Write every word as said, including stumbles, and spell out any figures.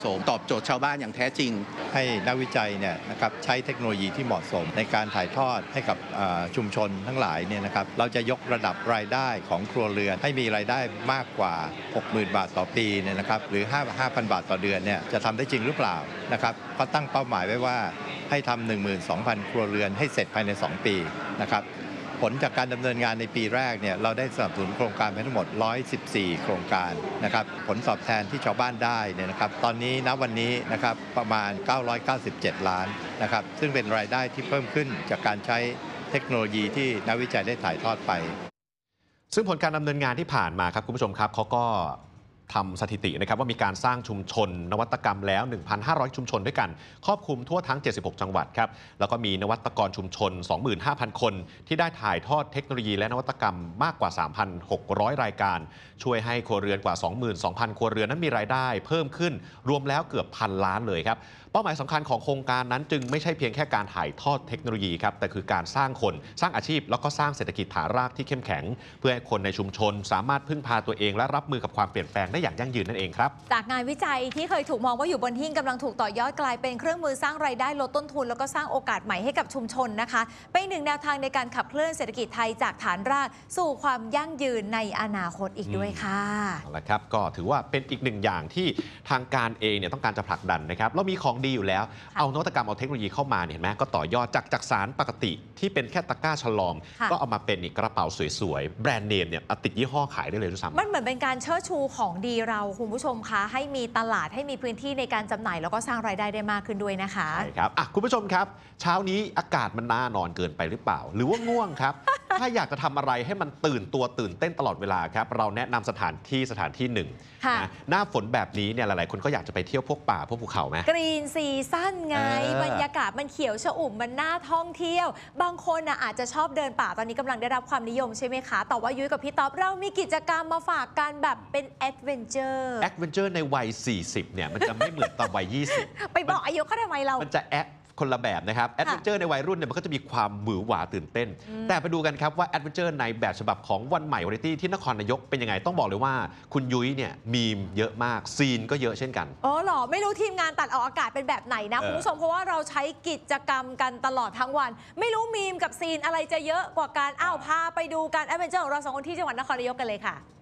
ตอบโจทย์ชาวบ้านอย่างแท้จริงให้นักวิจัยเนี่ยนะครับใช้เทคโนโลยีที่เหมาะสมในการถ่ายทอดให้กับชุมชนทั้งหลายเนี่ยนะครับเราจะยกระดับรายได้ของครัวเรือนให้มีรายได้มากกว่า หกหมื่น บาทต่อปีเนี่ยนะครับหรือ ห้าพัน บาทต่อเดือนเนี่ยจะทำได้จริงหรือเปล่านะครับก็ตั้งเป้าหมายไว้ว่าให้ทำ หนึ่งหมื่นสองพัน ครัวเรือนให้เสร็จภายในสองปีนะครับผลจากการดำเนินงานในปีแรกเนี่ยเราได้สนับสนุนโครงการไปทั้งหมดหนึ่งร้อยสิบสี่โครงการนะครับผลตอบแทนที่ชาวบ้านได้เนี่ยนะครับตอนนี้ณวันนี้นะครับประมาณเก้าร้อยเก้าสิบเจ็ดล้านนะครับซึ่งเป็นรายได้ที่เพิ่มขึ้นจากการใช้เทคโนโลยีที่นักวิจัยได้ถ่ายทอดไปซึ่งผลการดำเนินงานที่ผ่านมาครับคุณผู้ชมครับเขาก็ทำสถิตินะครับว่ามีการสร้างชุมชนนวัตกรรมแล้ว หนึ่งพันห้าร้อย ชุมชนด้วยกันครอบคลุมทั่วทั้งเจ็ดสิบหกจังหวัดครับแล้วก็มีนวัตกรชุมชน สองหมื่นห้าพัน คนที่ได้ถ่ายทอดเทคโนโลยีและนวัตกรรมมากกว่า สามพันหกร้อย รายการช่วยให้ครัวเรือนกว่า สองหมื่นสองพัน ครัวเรือนนั้นมีรายได้เพิ่มขึ้นรวมแล้วเกือบพันล้านเลยครับเป้าหมายสำคัญของโครงการนั้นจึงไม่ใช่เพียงแค่การถ่ายทอดเทคโนโลยีครับแต่คือการสร้างคนสร้างอาชีพแล้วก็สร้างเศรษฐกิจฐานรากที่เข้มแข็งเพื่อให้คนในชุมชนสามารถพึ่งพาตัวเองและรับมือกับความเปลี่ยนแปลงได้อย่างยั่งยืนนั่นเองครับจากงานวิจัยที่เคยถูกมองว่าอยู่บนหิ้งกำลังถูกต่อยอดกลายเป็นเครื่องมือสร้างรายได้ลดต้นทุนแล้วก็สร้างโอกาสใหม่ให้กับชุมชนนะคะเป็นหนึ่งแนวทางในการขับเคลื่อนเศรษฐกิจไทยจากฐานรากสู่ความยั่งยืนในอนาคตอีกด้วยค่ะเอาละครับก็ถือว่าเป็นอีกหนึ่งอย่างที่ทางการเองเนี่ยต้องการจะผลักดันนะครับเรามีของดีอยู่แล้วเอานวัตกรรมเอาเทคโนโลยีเข้ามาเนี่ยเห็นไหมก็ต่อยอดจากจากสารปกติที่เป็นแค่ตะกร้าฉลอมก็เอามาเป็นอีกกระเป๋าสวยๆแบรนด์เนมเนี่ยติดยี่ห้อขายได้เลยด้วยซ้ำมันเหมือนเป็นการเชิดชูของดีเราคุณผู้ชมคะให้มีตลาดให้มีพื้นที่ในการจำหน่ายแล้วก็สร้างรายได้ได้มากขึ้นด้วยนะคะใช่ครับอ่ะคุณผู้ชมครับเช้านี้อากาศมันน่านอนเกินไปหรือเปล่าหรือว่าง่วงครับ ถ้าอยากจะทำอะไรให้มันตื่นตัวตื่นเต้นตลอดเวลาครับเราแนะนำสถานที่สถานที่หนึ่งนะหน้าฝนแบบนี้เนี่ยหลายๆคนก็อยากจะไปเที่ยวพวกป่าพวกภูเขาไหมกรีนซีซั่นไงบรรยากาศมันเขียวชอุ่มมันน่าท่องเที่ยวบางคนนะอาจจะชอบเดินป่าตอนนี้กำลังได้รับความนิยมใช่ไหมคะแต่ว่ายุ้ยกับพี่ต๊อบเรามีกิจกรรมมาฝากกันแบบเป็นแอดเวนเจอร์แอดเวนเจอร์ในวัยสี่สิบเนี่ยมันจะไม่เหมือนตอนวัยยี่สิบไปบอกอายุเขาทำไมเรามันจะแอดคนละแบบนะครับแอดเวนเจอร์ในวัยรุ่นเนี่ยมันก็จะมีความหวือหวาตื่นเต้นแต่ไปดูกันครับว่าแอดเวนเจอร์ในแบบฉบับของวันใหม่วาไรตี้ที่นครนายกเป็นยังไงต้องบอกเลยว่าคุณยุ้ยเนี่ยมีมเยอะมากซีนก็เยอะเช่นกันอ๋อเหรอไม่รู้ทีมงานตัดออกอากาศเป็นแบบไหนนะคุณผู้ชมเพราะว่าเราใช้กิจกรรมกันตลอดทั้งวันไม่รู้มีมกับซีนอะไรจะเยอะกว่าการอ้าวพาไปดูการแอดเวนเจอร์ของเราสองคนที่จังหวัดนครนายกกันเลยค่ะ